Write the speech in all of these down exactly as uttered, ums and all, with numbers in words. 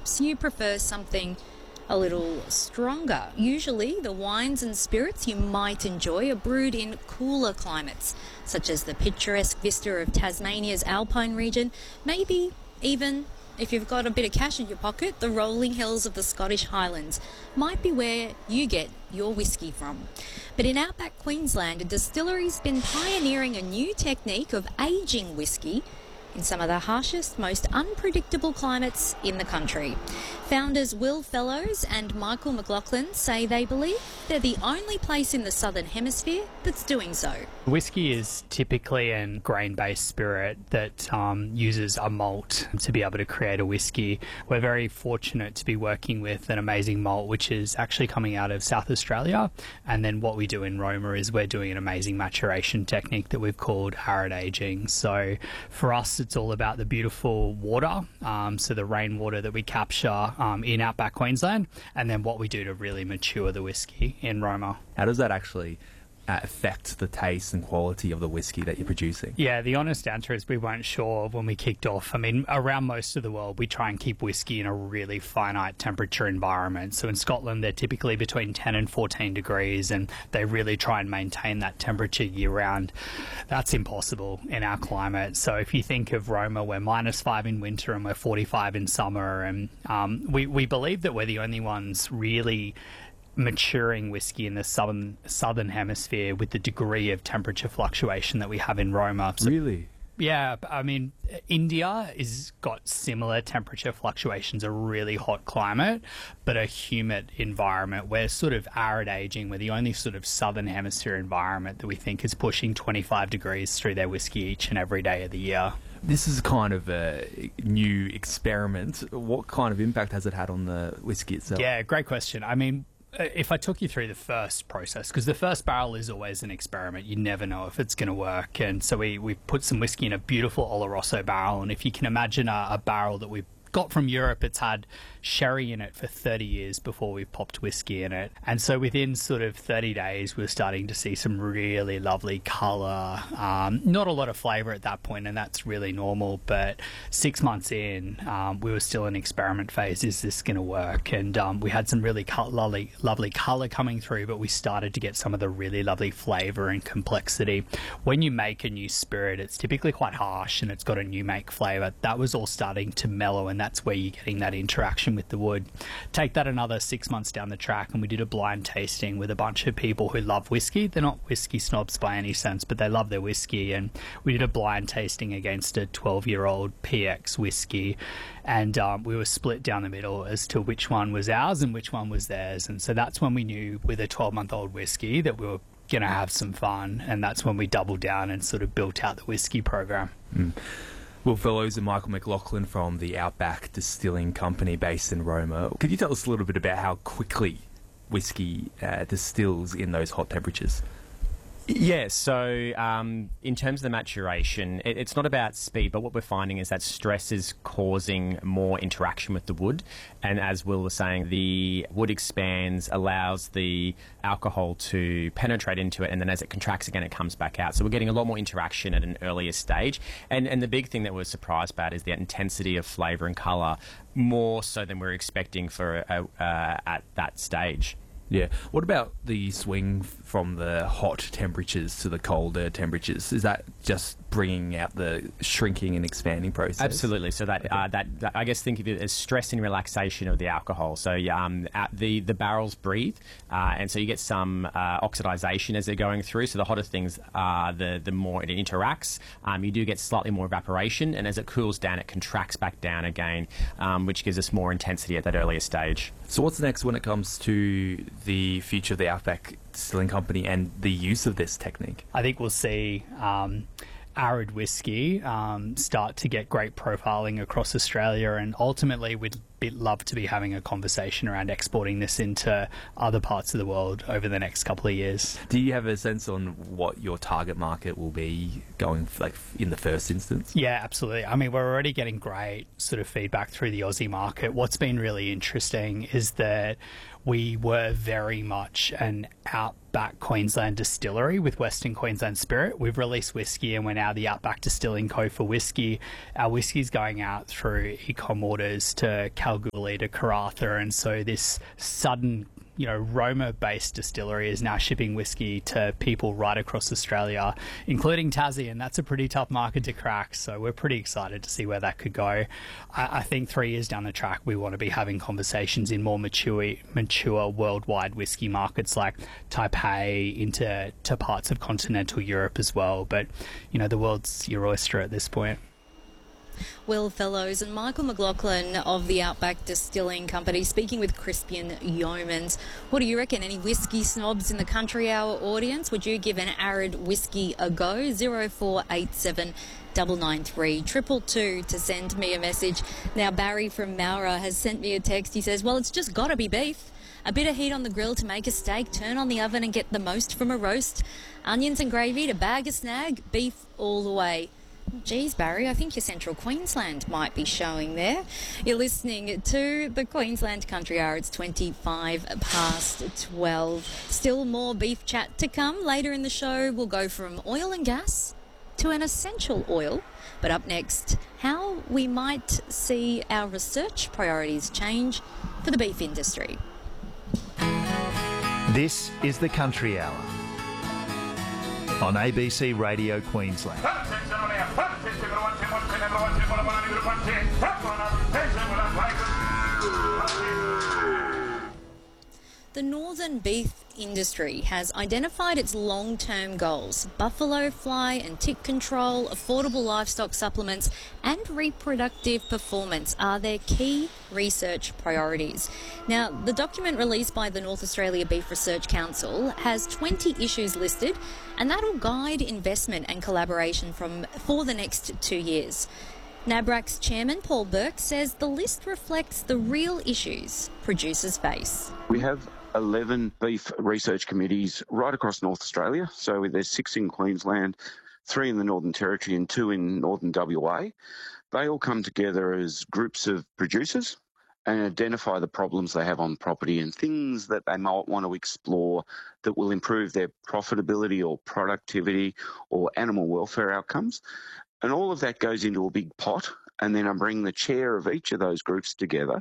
perhaps you prefer something a little stronger. Usually the wines and spirits you might enjoy are brewed in cooler climates, such as the picturesque vista of Tasmania's alpine region, maybe even, if you've got a bit of cash in your pocket, the rolling hills of the Scottish Highlands might be where you get your whiskey from. But in outback Queensland, a distillery's been pioneering a new technique of aging whiskey in some of the harshest, most unpredictable climates in the country. Founders Will Fellows and Michael McLaughlin say they believe they're the only place in the Southern Hemisphere that's doing so. Whiskey is typically a grain-based spirit that um, uses a malt to be able to create a whiskey. We're very fortunate to be working with an amazing malt which is actually coming out of South Australia, and then what we do in Roma is we're doing an amazing maturation technique that we've called arid aging. So for us it's all about the beautiful water, um, so the rainwater that we capture um, in outback Queensland, and then what we do to really mature the whiskey in Roma. How does that actually uh, affect the taste and quality of the whiskey that you're producing? Yeah, the honest answer is we weren't sure when we kicked off. I mean, around most of the world, we try and keep whiskey in a really finite temperature environment. So in Scotland, they're typically between ten and fourteen degrees, and they really try and maintain that temperature year-round. That's impossible in our climate. So if you think of Roma, we're minus five in winter and we're forty-five in summer. And um, we, we believe that we're the only ones really maturing whiskey in the southern southern hemisphere with the degree of temperature fluctuation that we have in Roma. So, really? Yeah, I mean, India is got similar temperature fluctuations, a really hot climate, but a humid environment. We're sort of arid aging. We're the only sort of southern hemisphere environment that we think is pushing twenty-five degrees through their whiskey each and every day of the year. This is kind of a new experiment. What kind of impact has it had on the whiskey itself? Yeah, great question. I mean, if I took you through the first process, because the first barrel is always an experiment, you never know if it's going to work. And so we, we put some whiskey in a beautiful Oloroso barrel. And if you can imagine a, a barrel that we got from Europe, it's had sherry in it for thirty years before we popped whiskey in it. And so within sort of thirty days, we're starting to see some really lovely colour. Um, not a lot of flavour at that point, and that's really normal. But six months in, um, we were still in experiment phase. Is this going to work? And um, we had some really co- lovely, lovely colour coming through, but we started to get some of the really lovely flavour and complexity. When you make a new spirit, it's typically quite harsh and it's got a new make flavour. That was all starting to mellow, and that's where you're getting that interaction with the wood. Take that another six months down the track, and we did a blind tasting with a bunch of people who love whiskey. They're not whiskey snobs by any sense, but they love their whiskey, and we did a blind tasting against a twelve-year-old P X whiskey, and um, we were split down the middle as to which one was ours and which one was theirs. And so that's when we knew with a twelve-month-old whiskey that we were going to have some fun, and that's when we doubled down and sort of built out the whiskey program. Mm. Will Fellows and Michael McLaughlin from the Outback Distilling Company based in Roma. Could you tell us a little bit about how quickly whiskey uh, distills in those hot temperatures? Yeah, so um, in terms of the maturation, it, it's not about speed, but what we're finding is that stress is causing more interaction with the wood. And as Will was saying, the wood expands, allows the alcohol to penetrate into it, and then as it contracts again, it comes back out. So we're getting a lot more interaction at an earlier stage. And, and the big thing that we're surprised about is the intensity of flavour and colour, more so than we're expecting for uh, uh, at that stage. Yeah. What about the swing from the hot temperatures to the colder temperatures? Is that just bringing out the shrinking and expanding process? Absolutely. So that, uh, that, that I guess think of it as stress and relaxation of the alcohol. So um, the the barrels breathe, uh, and so you get some uh, oxidization as they're going through. So the hotter things are the the more it interacts. Um, you do get slightly more evaporation, and as it cools down, it contracts back down again, um, which gives us more intensity at that earlier stage. So what's next when it comes to the future of the Outback Distilling Company and the use of this technique? I think we'll see um, arid whiskey um, start to get great profiling across Australia, and ultimately we'd be, love to be having a conversation around exporting this into other parts of the world over the next couple of years. Do you have a sense on what your target market will be going like in the first instance? Yeah, absolutely. I mean, we're already getting great sort of feedback through the Aussie market. What's been really interesting is that we were very much an outback Queensland distillery with Western Queensland Spirit. We've released whiskey, and we're now the Outback Distilling Co. for whiskey. Our whiskey's going out through e-com orders to Cal Kalgoorlie to Karratha, and so this sudden, you know, Roma-based distillery is now shipping whiskey to people right across Australia, including Tassie, and that's a pretty tough market to crack. So we're pretty excited to see where that could go. I, I think three years down the track, we want to be having conversations in more mature, mature worldwide whiskey markets like Taipei, into to parts of continental Europe as well. But, you know, the world's your oyster at this point. Will Fellows and Michael McLaughlin of the Outback Distilling Company speaking with Crispian Yeomans. What do you reckon? Any whiskey snobs in the Country Hour audience? Would you give an arid whiskey a go? zero four eight seven nine nine three triple two to send me a message. Now Barry from Mowra has sent me a text. He says, well, it's just got to be beef. A bit of heat on the grill to make a steak, turn on the oven and get the most from a roast. Onions and gravy to bag a snag, beef all the way. Geez, Barry, I think your Central Queensland might be showing there. You're listening to the Queensland Country Hour. It's twenty-five past twelve. Still more beef chat to come. Later in the show, we'll go from oil and gas to an essential oil. But up next, how we might see our research priorities change for the beef industry. This is the Country Hour on A B C Radio Queensland. The northern beef industry has identified its long-term goals: buffalo fly and tick control, affordable livestock supplements and reproductive performance are their key research priorities. Now, the document released by the North Australia Beef Research Council has twenty issues listed, and that'll guide investment and collaboration from for the next two years. NABRAC's chairman, Paul Burke, says the list reflects the real issues producers face. We have eleven beef research committees right across North Australia. So there's six in Queensland, three in the Northern Territory and two in Northern W A. They all come together as groups of producers and identify the problems they have on property and things that they might want to explore that will improve their profitability or productivity or animal welfare outcomes. And all of that goes into a big pot, and then I bring the chair of each of those groups together,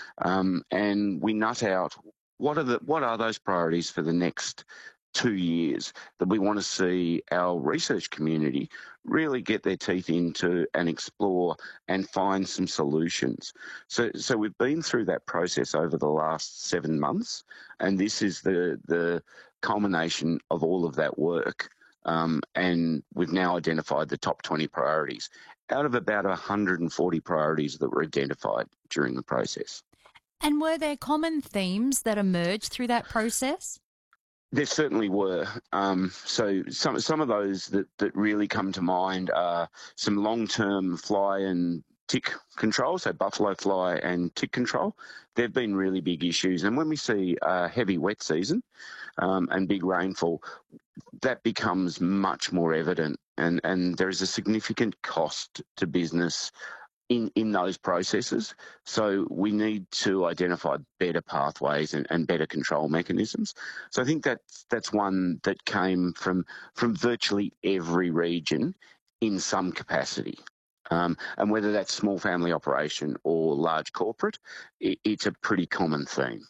um, and we nut out what are the what are those priorities for the next two years that we want to see our research community really get their teeth into and explore and find some solutions. So, so we've been through that process over the last seven months, and this is the the culmination of all of that work. Um, and we've now identified the top twenty priorities out of about one hundred forty priorities that were identified during the process. And were there common themes that emerged through that process? There certainly were. Um, so some some of those that, that really come to mind are some long-term fly and tick control, so buffalo fly and tick control. They've been really big issues. And when we see a heavy wet season um, and big rainfall, that becomes much more evident. And, and there is a significant cost to business in, in those processes. So we need to identify better pathways and, and better control mechanisms. So I think that's, that's one that came from, from virtually every region in some capacity. Um, and whether that's small family operation or large corporate, it, it's a pretty common theme.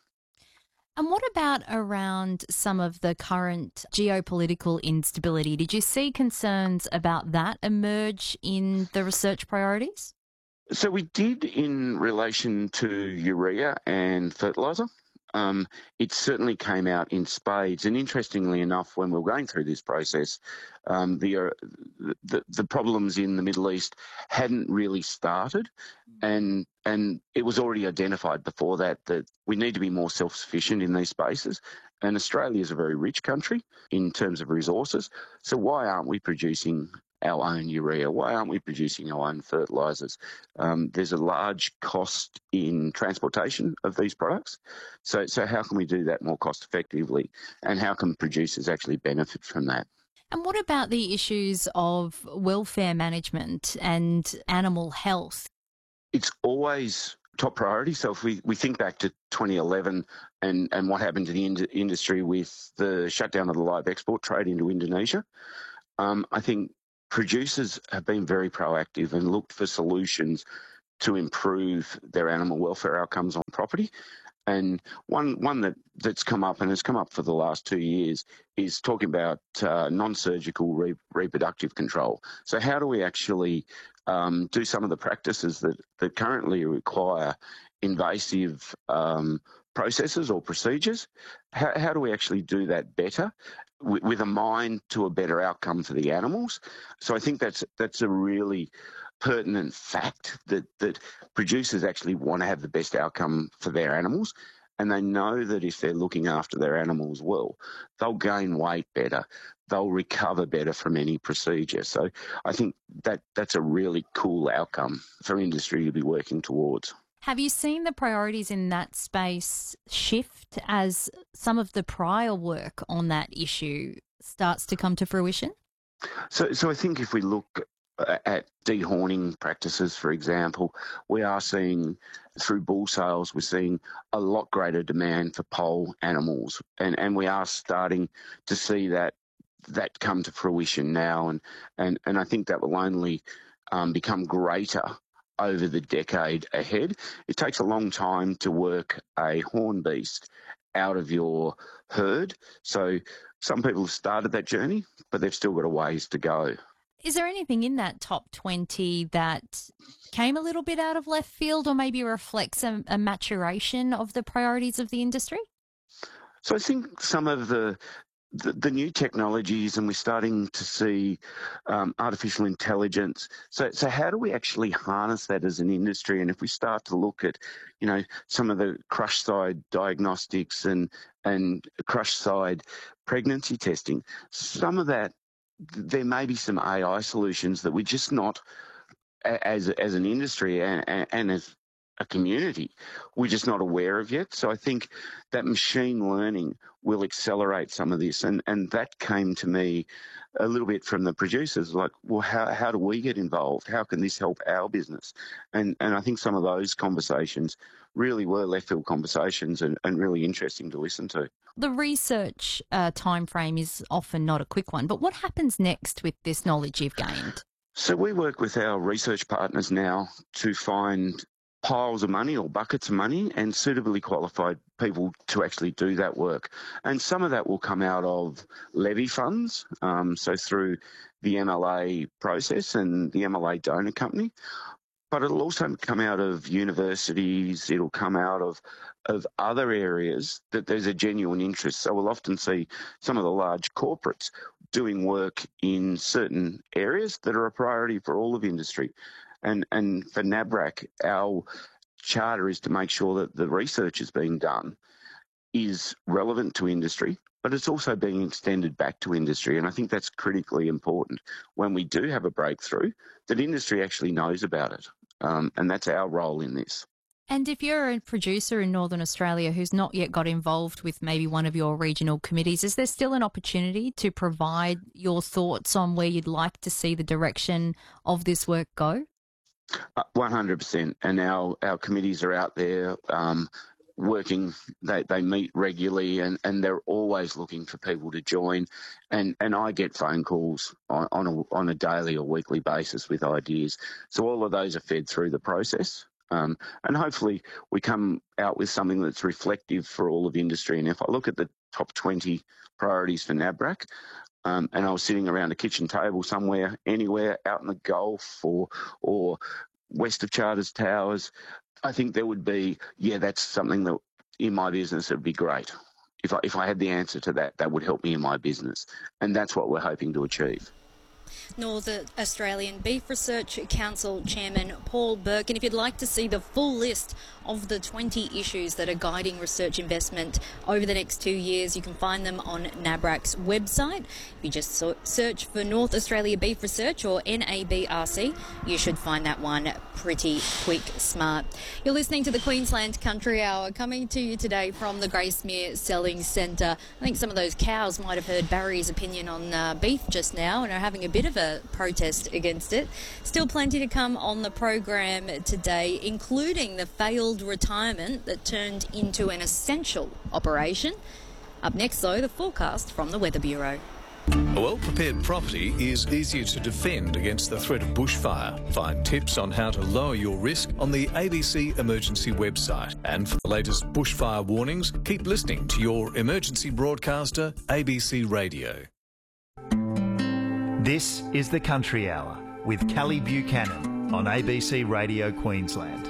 And what about around some of the current geopolitical instability? Did you see concerns about that emerge in the research priorities? So we did in relation to urea and fertiliser. Um, it certainly came out in spades. And interestingly enough, when we were going through this process, um, the, uh, the the problems in the Middle East hadn't really started, and and it was already identified before that that we need to be more self-sufficient in these spaces. And Australia is a very rich country in terms of resources. So why aren't we producing our own urea? Why aren't we producing our own fertilisers? Um, there's a large cost in transportation of these products. So, so how can we do that more cost effectively? And how can producers actually benefit from that? And what about the issues of welfare management and animal health? It's always top priority. So if we, we think back to twenty eleven and, and what happened to the in- industry with the shutdown of the live export trade into Indonesia, um, I think producers have been very proactive and looked for solutions to improve their animal welfare outcomes on property. And one one that, that's come up and has come up for the last two years is talking about uh, non-surgical re- reproductive control. So how do we actually um, do some of the practices that, that currently require invasive um, processes or procedures? How, how do we actually do that better with, with a mind to a better outcome for the animals? So I think that's that's a really pertinent fact that, that producers actually want to have the best outcome for their animals, and they know that if they're looking after their animals well, they'll gain weight better, they'll recover better from any procedure. So I think that that's a really cool outcome for industry to be working towards. Have you seen the priorities in that space shift as some of the prior work on that issue starts to come to fruition? So, so I think if we look at dehorning practices, for example, we are seeing through bull sales, we're seeing a lot greater demand for poll animals, and, and we are starting to see that that come to fruition now, and and, and I think that will only um, become greater over the decade ahead. It takes a long time to work a horn beast out of your herd, so some people have started that journey, but they've still got a ways to go. Is there anything in that top twenty that came a little bit out of left field or maybe reflects a, a maturation of the priorities of the industry? So I think some of the the, the new technologies, and we're starting to see um, artificial intelligence. So, so how do we actually harness that as an industry? And if we start to look at, you know, some of the crush side diagnostics and and crush side pregnancy testing, some of that, there may be some A I solutions that we're just not, as as an industry and, and as a community, we're just not aware of yet. So I think that machine learning will accelerate some of this. And, and that came to me a little bit from the producers, like, well, how, how do we get involved? How can this help our business? And and I think some of those conversations really were left field conversations and, and really interesting to listen to. The research uh, time frame is often not a quick one, but what happens next with this knowledge you've gained? So we work with our research partners now to find piles of money or buckets of money and suitably qualified people to actually do that work. And some of that will come out of levy funds, um, so through the M L A process and the M L A donor company. But it'll also come out of universities, it'll come out of of other areas that there's a genuine interest. So we'll often see some of the large corporates doing work in certain areas that are a priority for all of industry. And and for NABRAC, our charter is to make sure that the research is being done is relevant to industry, but it's also being extended back to industry. And I think that's critically important when we do have a breakthrough, that industry actually knows about it. Um, and that's our role in this. And if you're a producer in Northern Australia who's not yet got involved with maybe one of your regional committees, is there still an opportunity to provide your thoughts on where you'd like to see the direction of this work go? Uh, one hundred percent. And our, our committees are out there um, working. They, they meet regularly, and, and they're always looking for people to join. And, and I get phone calls on, on, a, on a daily or weekly basis with ideas. So all of those are fed through the process. Um, and hopefully we come out with something that's reflective for all of industry. And if I look at the top twenty priorities for NABRAC, um, and I was sitting around a kitchen table somewhere, anywhere, out in the Gulf or or west of Charters Towers, I think there would be, yeah, that's something that in my business it would be great. If I, if I had the answer to that, that would help me in my business. And that's what we're hoping to achieve. Northern Australian Beef Research Council Chairman Paul Burke. And if you'd like to see the full list of the twenty issues that are guiding research investment over the next two years, you can find them on NABRAC's website. If you just search for North Australia Beef Research or N A B R C, you should find that one pretty quick smart. You're listening to the Queensland Country Hour, coming to you today from the Gracemere Selling Centre. I think some of those cows might have heard Barry's opinion on uh, beef just now and are having a bit of a protest against it. Still plenty to come on the program today, including the failed retirement that turned into an essential operation. Up next, though, the forecast from the Weather Bureau. A well-prepared property is easier to defend against the threat of bushfire. Find tips on how to lower your risk on the A B C Emergency website. And for the latest bushfire warnings, keep listening to your emergency broadcaster, A B C Radio. This is the Country Hour with Kelly Buchanan on A B C Radio Queensland.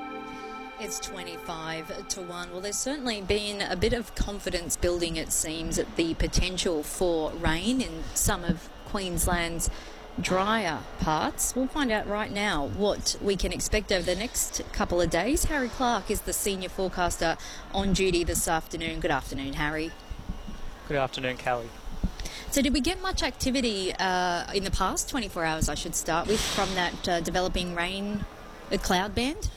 It's twenty-five to one. Well, there's certainly been a bit of confidence building, it seems, at the potential for rain in some of Queensland's drier parts. We'll find out right now what we can expect over the next couple of days. Harry Clark is the senior forecaster on duty this afternoon. Good afternoon, Harry. Good afternoon, Kelly. So did we get much activity uh, in the past twenty-four hours, I should start with, from that uh, developing rain, the cloud band?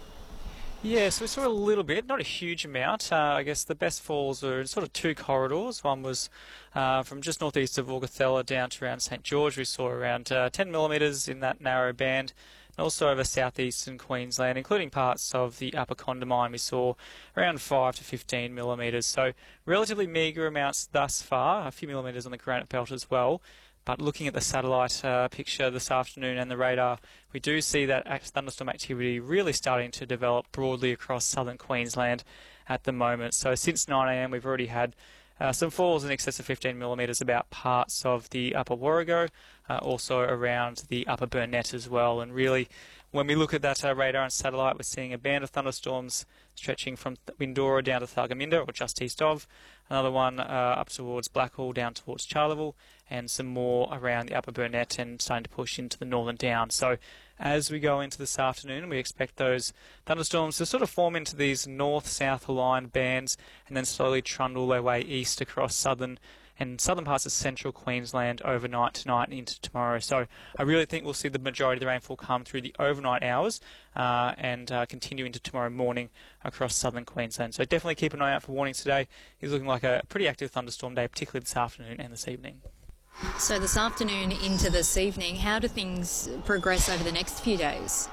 Yeah, so we saw a little bit, not a huge amount. Uh, I guess the best falls were in sort of two corridors. One was uh, from just northeast of Augathella down to around St George. We saw around uh, ten millimetres in that narrow band. And also over southeastern Queensland, including parts of the Upper Condamine, we saw around five to fifteen millimetres. So relatively meagre amounts thus far, a few millimetres on the granite belt as well. But looking at the satellite uh, picture this afternoon and the radar, we do see that thunderstorm activity really starting to develop broadly across southern Queensland at the moment. So since nine a m we've already had uh, some falls in excess of fifteen millimetres about parts of the Upper Warrego, uh, also around the Upper Burnett as well. And really, when we look at that uh, radar and satellite, we're seeing a band of thunderstorms stretching from Windora down to Thargomindah, or just east of. Another one uh, up towards Blackhall, down towards Charleville, and some more around the Upper Burnett and starting to push into the Northern Downs. So as we go into this afternoon, we expect those thunderstorms to sort of form into these north-south aligned bands and then slowly trundle their way east across southern and southern parts of central Queensland overnight tonight and into tomorrow. So I really think we'll see the majority of the rainfall come through the overnight hours uh, and uh, continue into tomorrow morning across southern Queensland. So definitely keep an eye out for warnings today. It's looking like a pretty active thunderstorm day, particularly this afternoon and this evening. So this afternoon into this evening, how do things progress over the next few days?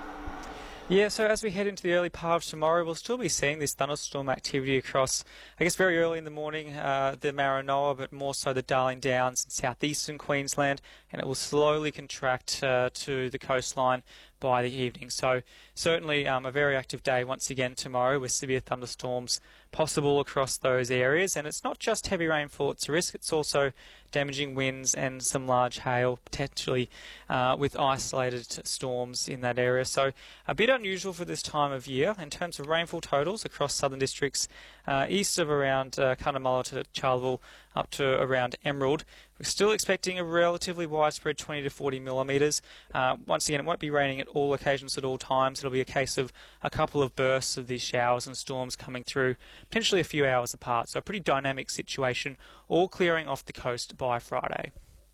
Yeah, so as we head into the early part of tomorrow, we'll still be seeing this thunderstorm activity across, I guess, very early in the morning, uh, the Maranoa, but more so the Darling Downs in southeastern Queensland, and it will slowly contract uh, to the coastline by the evening. So certainly um, a very active day once again tomorrow with severe thunderstorms possible across those areas. And it's not just heavy rainfall it's a risk, it's also damaging winds and some large hail potentially uh, with isolated storms in that area. So a bit unusual for this time of year in terms of rainfall totals across southern districts, uh, east of around uh, Cunnamulla to Charleville up to around Emerald. We're still expecting a relatively widespread twenty to forty millimetres. Uh, once again, it won't be raining at all occasions at all times. It'll be a case of a couple of bursts of these showers and storms coming through, potentially a few hours apart. So a pretty dynamic situation, all clearing off the coast by Friday.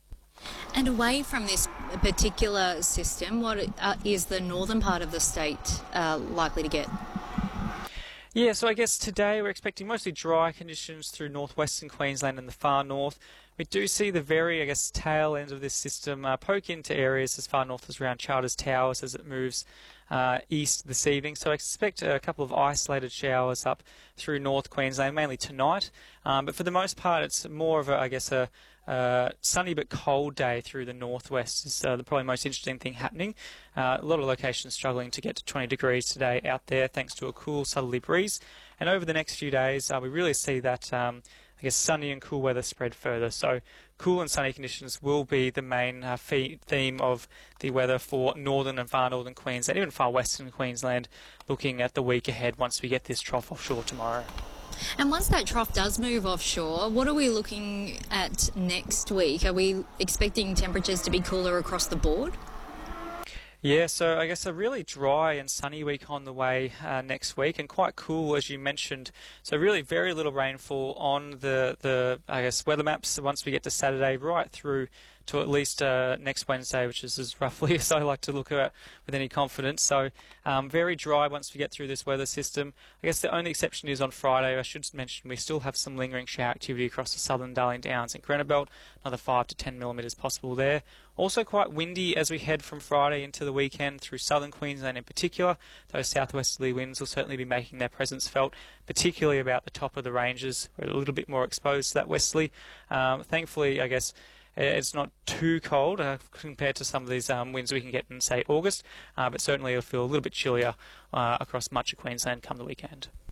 And away from this particular system, what uh, is the northern part of the state uh, likely to get? Yeah, so I guess today we're expecting mostly dry conditions through northwestern Queensland and the far north. We do see the very, I guess, tail end of this system uh, poke into areas as far north as around Charters Towers as it moves uh, east this evening. So I expect a couple of isolated showers up through North Queensland, mainly tonight. Um, but for the most part, it's more of a, I guess, a uh, sunny but cold day through the northwest is uh, the probably most interesting thing happening. Uh, a lot of locations struggling to get to twenty degrees today out there thanks to a cool southerly breeze. And over the next few days, uh, we really see that um, I guess sunny and cool weather spread further. So cool and sunny conditions will be the main uh, fee- theme of the weather for northern and far northern Queensland, even far western Queensland, looking at the week ahead once we get this trough offshore tomorrow. And once that trough does move offshore, what are we looking at next week? Are we expecting temperatures to be cooler across the board? Yeah, so I guess a really dry and sunny week on the way uh, next week, and quite cool, as you mentioned. So really very little rainfall on the, the I guess, weather maps once we get to Saturday right through to at least uh, next Wednesday, which is as roughly as I like to look at with any confidence. So um, very dry once we get through this weather system. I guess the only exception is on Friday. I should mention we still have some lingering shower activity across the southern Darling Downs and Grenabelt, another five to ten millimetres possible there. Also quite windy as we head from Friday into the weekend through southern Queensland in particular. Those southwesterly winds will certainly be making their presence felt, particularly about the top of the ranges. We're a little bit more exposed to that westerly. Um, thankfully, I guess, it's not too cold uh, compared to some of these um, winds we can get in, say, August, uh, but certainly it'll feel a little bit chillier uh, across much of Queensland come the weekend.